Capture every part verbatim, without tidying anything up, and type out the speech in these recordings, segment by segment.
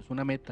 objetivos, una meta.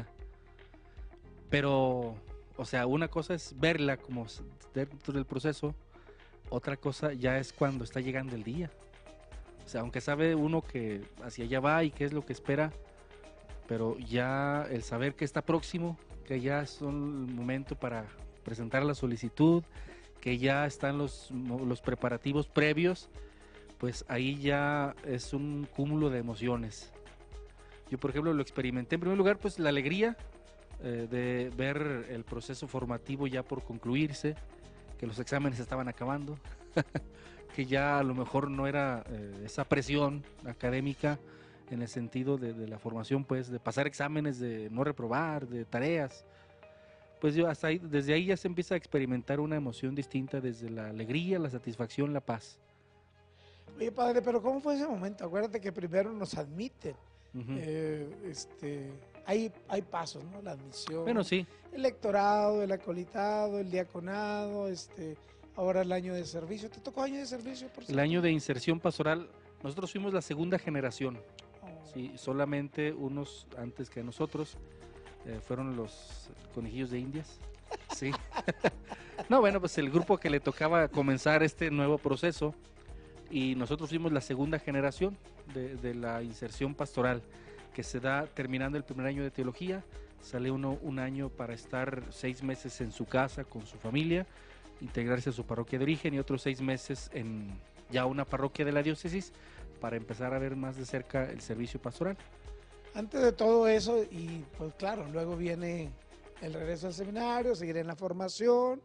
Pero, o sea, una cosa es verla como dentro del proceso, otra cosa ya es cuando está llegando el día. O sea, aunque sabe uno que hacia allá va y qué es lo que espera, pero ya el saber que está próximo, que ya es un momento para presentar la solicitud, que ya están los, los preparativos previos, pues ahí ya es un cúmulo de emociones. Yo, por ejemplo, lo experimenté en primer lugar, pues la alegría eh, de ver el proceso formativo ya por concluirse, que los exámenes estaban acabando, que ya a lo mejor no era eh, esa presión académica en el sentido de, de la formación, pues de pasar exámenes, de no reprobar, de tareas. Pues yo hasta ahí, desde ahí ya se empieza a experimentar una emoción distinta, desde la alegría, la satisfacción, la paz. Oye, padre, pero ¿cómo fue ese momento? Acuérdate que primero nos admiten. Uh-huh. eh, este, hay, hay pasos, ¿no? La admisión, bueno, sí. El lectorado, el acolitado, el diaconado, este, ahora el año de servicio. ¿Te tocó año de servicio? Por el año de inserción pastoral, nosotros fuimos la segunda generación. Oh. Sí, solamente unos antes que nosotros eh, fueron los conejillos de Indias. Sí. No, bueno, pues el grupo que le tocaba comenzar este nuevo proceso, y nosotros fuimos la segunda generación de, de la inserción pastoral, que se da terminando el primer año de teología. Sale uno un año para estar seis meses en su casa con su familia, integrarse a su parroquia de origen, y otros seis meses en ya una parroquia de la diócesis para empezar a ver más de cerca el servicio pastoral. Antes de todo eso, y pues claro, luego viene el regreso al seminario, seguir en la formación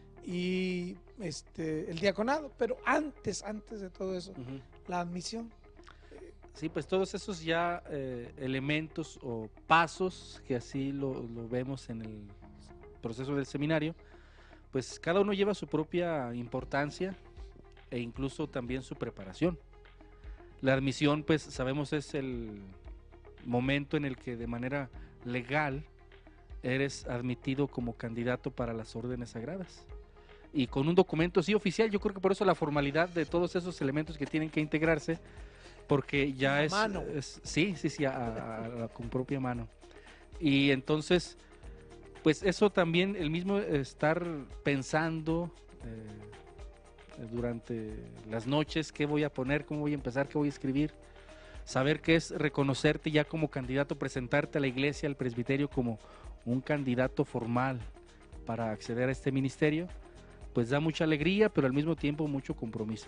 y este el diaconado, pero antes, antes de todo eso, uh-huh. la admisión. Sí, pues todos esos ya eh, elementos o pasos, que así lo, lo vemos en el proceso del seminario, pues cada uno lleva su propia importancia e incluso también su preparación. La admisión, pues sabemos, es el momento en el que de manera legal eres admitido como candidato para las órdenes sagradas. Y con un documento sí oficial. Yo creo que por eso la formalidad de todos esos elementos que tienen que integrarse, porque ya es, es sí, sí, sí, a, a, a, con propia mano. Y entonces, pues eso también, el mismo estar pensando eh, durante las noches, qué voy a poner, cómo voy a empezar, qué voy a escribir, saber qué es reconocerte ya como candidato, presentarte a la iglesia, al presbiterio como un candidato formal para acceder a este ministerio, pues da mucha alegría, pero al mismo tiempo mucho compromiso,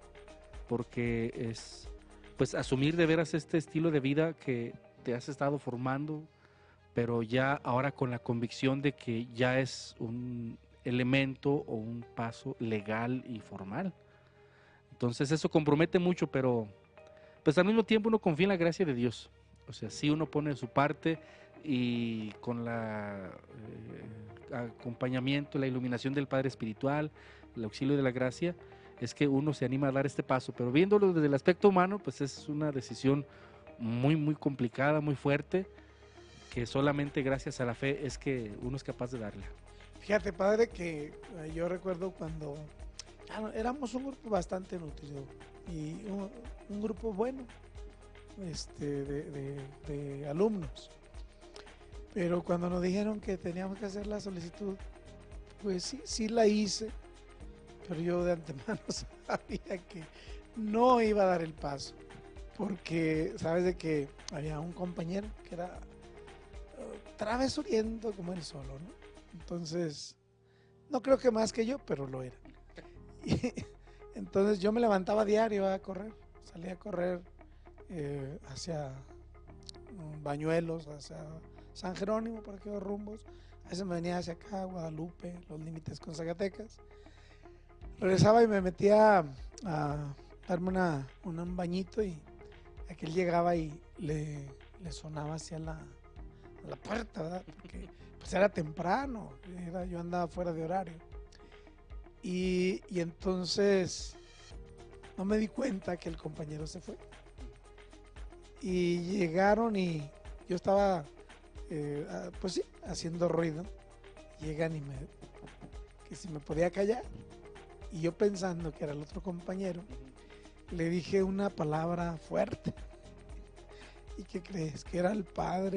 porque es pues asumir de veras este estilo de vida que te has estado formando, pero ya ahora con la convicción de que ya es un elemento o un paso legal y formal. Entonces eso compromete mucho, pero pues al mismo tiempo uno confía en la gracia de Dios. O sea, sí uno pone su parte, y con la eh, acompañamiento, la iluminación del Padre Espiritual, el auxilio de la gracia, es que uno se anima a dar este paso. Pero viéndolo desde el aspecto humano, pues es una decisión muy, muy complicada, muy fuerte, que solamente gracias a la fe es que uno es capaz de darla. Fíjate, padre, que yo recuerdo cuando éramos un grupo bastante nutrido y un, un grupo bueno este, de, de, de alumnos. Pero cuando nos dijeron que teníamos que hacer la solicitud, pues sí, sí la hice, pero yo de antemano sabía que no iba a dar el paso, porque sabes de que había un compañero que era uh, travesuriento como él solo, ¿no? Entonces, no creo que más que yo, pero lo era. Y, entonces yo me levantaba diario a correr, salía a correr eh, hacia um, Bañuelos, hacia San Jerónimo, por aquellos rumbos. A veces me venía hacia acá, Guadalupe, los límites con Zacatecas. Regresaba y me metía a, a darme una, una, un bañito, y aquel llegaba y le, le sonaba hacia la, la puerta, ¿verdad? Porque pues era temprano, era, yo andaba fuera de horario. Y, y entonces no me di cuenta que el compañero se fue. Y llegaron y yo estaba... Eh, pues sí, haciendo ruido. Llegan y me que si me podía callar, y yo pensando que era el otro compañero, le dije una palabra fuerte. ¿Y qué crees? Que era el padre